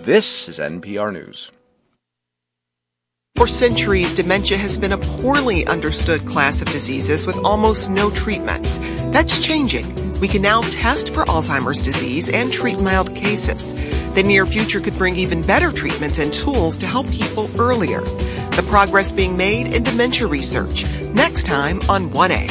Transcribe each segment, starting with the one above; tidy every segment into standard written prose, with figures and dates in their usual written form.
This is NPR News. For centuries, dementia has been a poorly understood class of diseases with almost no treatments. That's changing. We can now test for Alzheimer's disease and treat mild cases. The near future could bring even better treatments and tools to help people earlier. The progress being made in dementia research. Next time on 1A.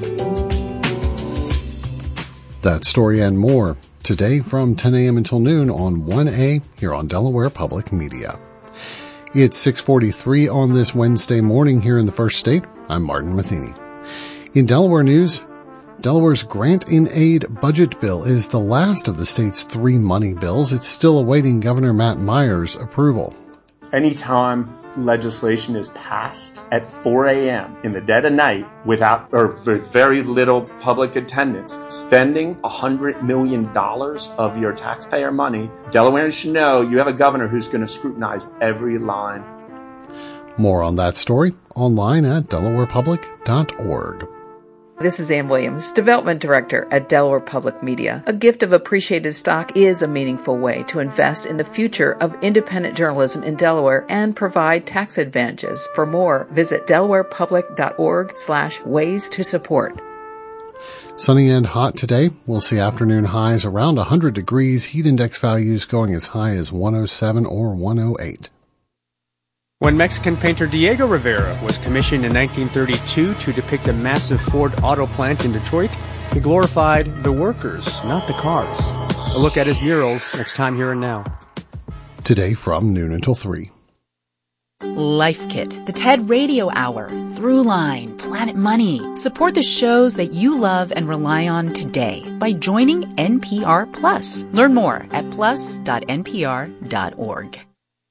That story and more today from 10 a.m. until noon on 1A here on Delaware Public Media. It's 6:43 on this Wednesday morning here in the First State. I'm Martin Matheny. In Delaware news, Delaware's grant-in-aid budget bill is the last of the state's 3 money bills. It's still awaiting Governor Matt Myers' approval. Anytime legislation is passed at 4 a.m. in the dead of night with very little public attendance, spending $100 million of your taxpayer money, Delawareans should know you have a governor who's going to scrutinize every line. More on that story online at delawarepublic.org. This is Ann Williams, Development Director at Delaware Public Media. A gift of appreciated stock is a meaningful way to invest in the future of independent journalism in Delaware and provide tax advantages. For more, visit delawarepublic.org/ways to support. Sunny and hot today. We'll see afternoon highs around 100 degrees, heat index values going as high as 107 or 108. When Mexican painter Diego Rivera was commissioned in 1932 to depict a massive Ford auto plant in Detroit, he glorified the workers, not the cars. A look at his murals next time Here and Now. Today from noon until 3. Life Kit, the TED Radio Hour, Throughline, Planet Money. Support the shows that you love and rely on today by joining NPR Plus. Learn more at plus.npr.org.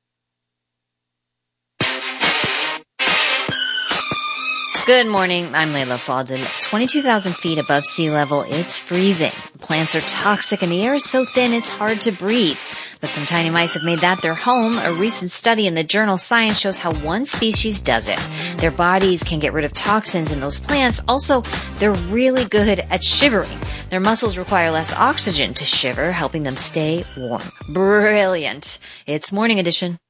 Good morning, I'm Layla Faldin. 22,000 feet above sea level, it's freezing. Plants are toxic and the air is so thin it's hard to breathe. But some tiny mice have made that their home. A recent study in the journal Science shows how one species does it. Their bodies can get rid of toxins in those plants. Also, they're really good at shivering. Their muscles require less oxygen to shiver, helping them stay warm. Brilliant. It's Morning Edition.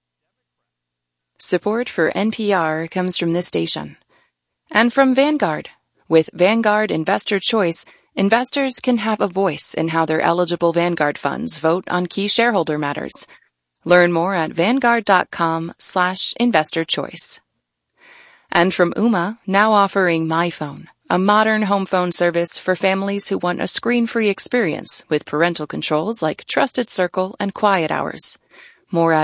Support for NPR comes from this station. And from Vanguard. With Vanguard Investor Choice, investors can have a voice in how their eligible Vanguard funds vote on key shareholder matters. Learn more at vanguard.com/investorchoice. And from Ooma, now offering MyPhone, a modern home phone service for families who want a screen-free experience with parental controls like Trusted Circle and Quiet Hours. More at